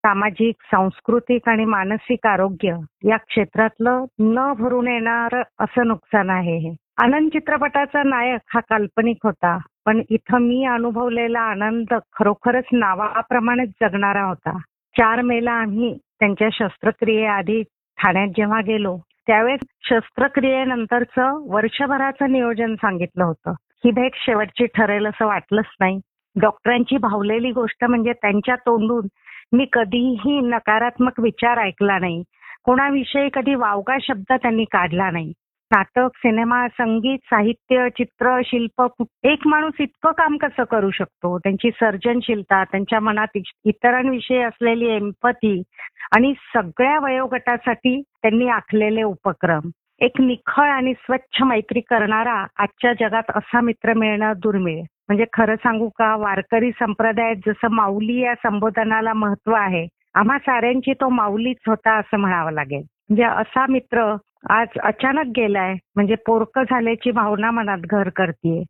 सामाजिक, सांस्कृतिक आणि मानसिक आरोग्य या क्षेत्रातलं न भरून येणार असं नुकसान आहे हे. आनंद चित्रपटाचा नायक हा काल्पनिक होता, पण इथं मी अनुभवलेला आनंद खरोखरच नावाप्रमाणेच जगणारा होता. 4 मेला आम्ही त्यांच्या शस्त्रक्रियेआधी ठाण्यात जेव्हा गेलो, त्यावेळेस शस्त्रक्रियेनंतरचं वर्षभराचं नियोजन सांगितलं होतं. ही भेट शेवटची ठरेल असं वाटलंच नाही. डॉक्टरांची भावलेली गोष्ट म्हणजे त्यांच्या तोंडून मी कधीही नकारात्मक विचार ऐकला नाही. कोणाविषयी कधी वावगा शब्द त्यांनी काढला नाही. नाटक, सिनेमा, संगीत, साहित्य, चित्र, शिल्प, एक माणूस इतकं काम कसं करू शकतो? त्यांची सर्जनशीलता, त्यांच्या मनात इतरांविषयी असलेली एम्पथी आणि सगळ्या वयोगटासाठी त्यांनी आखलेले उपक्रम. एक निखळ आणि स्वच्छ मैत्री करणारा आजच्या जगात असा मित्र मिळणं दुर्मिळ. म्हणजे खरं सांगू का, वारकरी संप्रदायात जसं माऊली या संबोधनाला महत्व आहे, आम्हा साऱ्यांची तो माऊलीच होता असं म्हणावं लागेल. म्हणजे असा मित्र आज अचानक गेलाय म्हणजे पोरकं झाल्याची भावना मनात घर करतीये.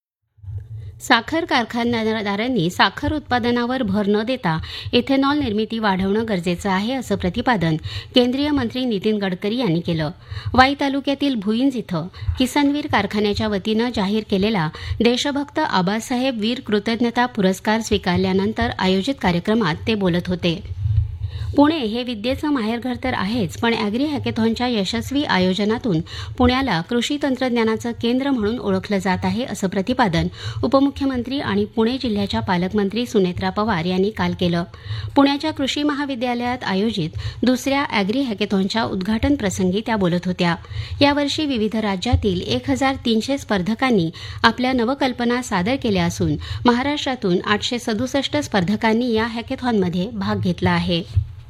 साखर कारखानदारांनी साखर उत्पादनावर भर न देता इथेनॉल निर्मिती वाढवणं गरजेचं आहे असं प्रतिपादन केंद्रीय मंत्री नितीन गडकरी यांनी केलं. वाई तालुक्यातील भुईंज इथं किसनवीर कारखान्याच्या वतीनं जाहीर केलेला देशभक्त आबासाहेब वीर कृतज्ञता पुरस्कार स्वीकारल्यानंतर आयोजित कार्यक्रमात ते बोलत होते. पुणे हे विद्येचं माहेरघर तर आहेच, पण अॅग्री हॅकेथॉनच्या यशस्वी आयोजनातून पुण्याला कृषी तंत्रज्ञानाचं केंद्र म्हणून ओळखलं जात आहे असं प्रतिपादन उपमुख्यमंत्री आणि पुणे जिल्ह्याच्या पालकमंत्री सुनेत्रा पवार यांनी काल केलं. पुण्याच्या कृषी महाविद्यालयात आयोजित दुसऱ्या अॅग्री हॅकेथॉनच्या उद्घाटन प्रसंगी त्या बोलत होत्या. यावर्षी विविध राज्यातील 1300 स्पर्धकांनी आपल्या नवकल्पना सादर केल्या असून महाराष्ट्रातून 867 स्पर्धकांनी या हॅकेथॉनमध्ये भाग घेतला आहे.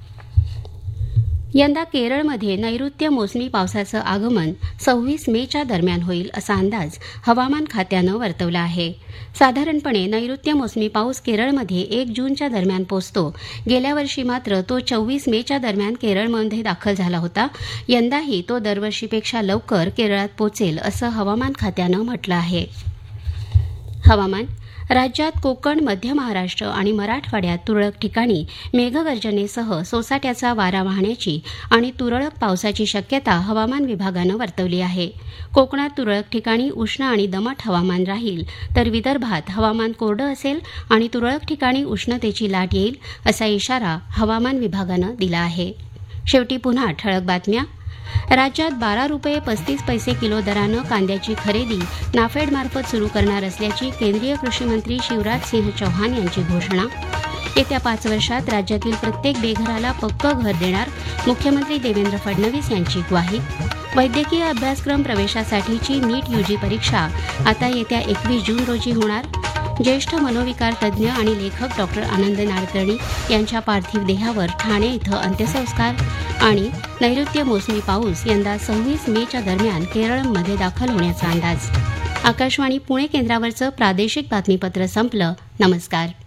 यंदा केरळमध्ये नैऋत्य मोसमी पावसाचं आगमन 26 मेच्या दरम्यान होईल असा अंदाज हवामान खात्यानं वर्तवला आहे. साधारणपणे नैऋत्य मोसमी पाऊस केरळमध्ये 1 जूनच्या दरम्यान पोचतो. गेल्या वर्षी मात्र तो 24 मेच्या दरम्यान केरळमध्ये दाखल झाला होता. यंदाही तो दरवर्षीपेक्षा लवकर केरळात पोचेल असं हवामान खात्यानं म्हटलं आहे. हवामान. राज्यात कोकण, मध्य महाराष्ट्र आणि मराठवाड्यात तुरळक ठिकाणी मेघगर्जनेसह सोसाट्याचा वारा वाहण्याची आणि तुरळक पावसाची शक्यता हवामान विभागानं वर्तवली आहे. कोकणात तुरळक ठिकाणी उष्ण आणि दमट हवामान राहील, तर विदर्भात हवामान कोरडं असेल आणि तुरळक ठिकाणी उष्णतेची लाट येईल असा इशारा हवामान विभागानं दिला आहे. शेवटी पुन्हा ठळक बातम्या. राज्यात 12 रुपये 35 पैसे किलो दरानं कांद्याची खरेदी नाफेडमार्फत सुरू करणार असल्याची केंद्रीय कृषी मंत्री शिवराज सिंह चौहान यांची घोषणा. येत्या 5 वर्षात राज्यातील प्रत्येक बेघराला पक्कं घर देणार मुख्यमंत्री देवेंद्र फडणवीस यांची ग्वाही. वैद्यकीय अभ्यासक्रम प्रवेशासाठीची नीट यूजी परीक्षा आता येत्या 21 जून रोजी होणार. ज्येष्ठ मनोविकार तज्ज्ञ आणि लेखक डॉक्टर आनंद नाडकर्णी यांच्या पार्थिव देहावर ठाणे इथं अंत्यसंस्कार. आणि नैऋत्य मोसमी पाऊस यंदा 26 मेच्या दरम्यान केरळमध्ये दाखल होण्याचा अंदाज. आकाशवाणी पुणे केंद्रावरचं प्रादेशिक बातमीपत्र संपलं. नमस्कार.